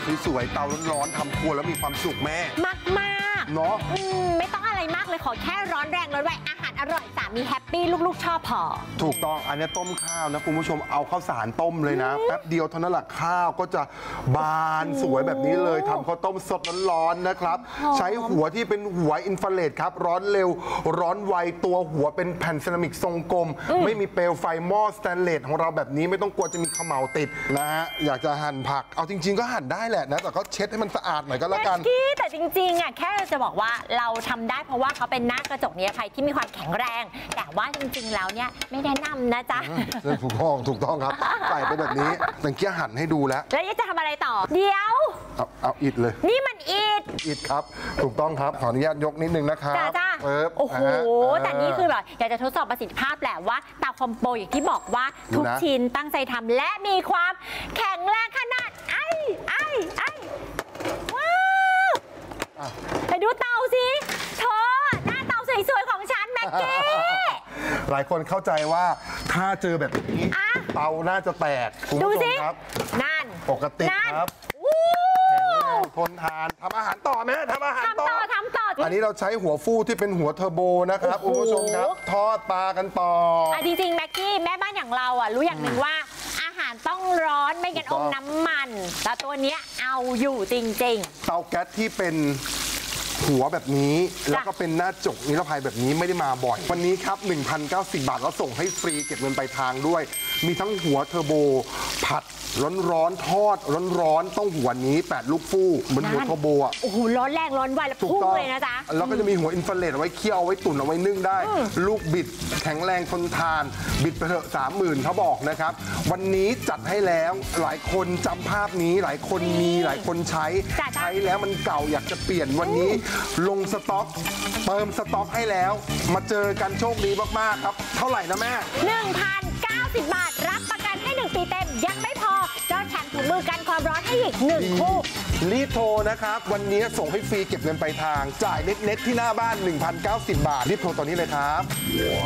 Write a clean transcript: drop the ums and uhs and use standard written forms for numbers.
สวยๆเตาร้อนๆทำครัวแล้วมีความสุขแม่มากเนาะไม่ต้องอะไรมากเลยขอแค่ร้อนแรงร้อนไวอาหารอร่อยสามีแฮปปี้ลูกๆชอบพอถูกต้องอันนี้ต้มข้าวนะคุณผู้ชมเอาข้าวสารต้มเลยนะแป๊บเดียวเท่านั้นแหละข้าวก็จะบานสวยแบบนี้เลยทำข้าวต้มสดร้อนๆนะครับใช้หัวที่เป็นหัวอินฟราเรดครับร้อนเร็วร้อนไวตัวหัวเป็นแผ่นเซรามิกทรงกลมไม่มีเปลวไฟหม้อสแตนเลสของเราแบบนี้ไม่ต้องกลัวจะมีเขม่าติดนะฮะอยากจะหั่นผักเอาจริงๆก็หั่นได้แหละนะแต่ก็เช็ดให้มันสะอาดหน่อยก็แล้วกันแต่จริงๆอ่ะแค่จะบอกว่าเราทำได้เพราะว่าเขาเป็นหน้ากระจกนิรภัยที่มีความแข็งแรงแต่ว่าจริงๆแล้วเนี่ยไม่แนะนำนะจ๊ะถูกต้องครับใส่ไปแบบนี้แต่เกี้ยหั่นให้ดูแล้วจะทำอะไรต่อเดี๋ยวเอาอิฐเลยนี่มันอิฐครับถูกต้องครับขออนุญาตยกนิดนึงนะครับจ้าโอ้โหแต่นี่คือแบบอยากจะทดสอบประสิทธิภาพแหละว่าเตาคอมโบอย่างที่บอกว่าทุกชิ้นตั้งใจทำและมีความแข็งแรงขนาดว้าวไปดูเตาสิเธอหน้าเตาสวยๆของฉันแม็กกี้หลายคนเข้าใจว่าถ้าเจอแบบนี้เตาน่าจะแตกดูสินั่นปกติครับทนทานทำอาหารต่อไหมทำอาหารต่ออันนี้เราใช้หัวฟูที่เป็นหัวเทอร์โบนะครับคุณผู้ชมครับทอดปลากันต่อจริงๆแม็กกี้แม่บ้านอย่างเรารู้อย่างหนึ่งว่าอาหารต้องร้อนไม่งั้นอมน้ำมันแต่ตัวนี้เอาอยู่จริงๆเตาแก๊สที่เป็นหัวแบบนี้แล้วก็เป็นหน้าจกนิรภัยแบบนี้ไม่ได้มาบ่อยวันนี้ครับ 1,090 บาทแล้วส่งให้ฟรีเก็บเงินปลายทางด้วยมีทั้งหัวเทอร์โบผัดร้อนทอดร้อนต้องหัวนี้8ลูกฟูเหมือนหัวเทอร์โบอ่ะโอ้โหร้อนแรงร้อนไวแล้วพุ่งเลยนะจ๊ะแล้วก็จะมีหัวอินฟราเรดเอาไว้เคี่ยวเอาไว้ตุ๋นเอาไว้นึ่งได้ลูกบิดแข็งแรงทนทานบิดไปเถอะ 30,000เขาบอกนะครับวันนี้จัดให้แล้วหลายคนจำภาพนี้หลายคนมีหลายคนใช้แล้วมันเก่าอยากจะเปลี่ยนวันนี้ลงสต็อกเติมสต็อกให้แล้วมาเจอกันโชคดีมากๆครับเท่าไหร่นะแม่ 1,090 บาทรับประกันให้1 ปีเต็มยังไม่พอเจ้าแถมถุงมือกันความร้อนให้อีก1 คู่รีบโทรนะครับวันนี้ส่งให้ฟรีเก็บเงินปลายทางจ่ายเน็ตที่หน้าบ้าน 1,090 บาทรีบโทรตอนนี้เลยครับ